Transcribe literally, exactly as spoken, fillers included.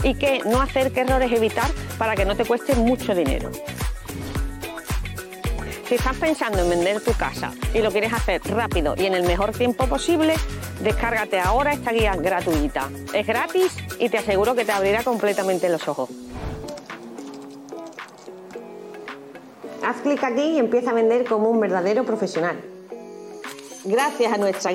y qué no hacer, qué errores evitar para que no te cueste mucho dinero. Si estás pensando en vender tu casa y lo quieres hacer rápido y en el mejor tiempo posible, descárgate ahora esta guía gratuita. Es gratis y te aseguro que te abrirá completamente los ojos. Haz clic aquí y empieza a vender como un verdadero profesional. Gracias a nuestra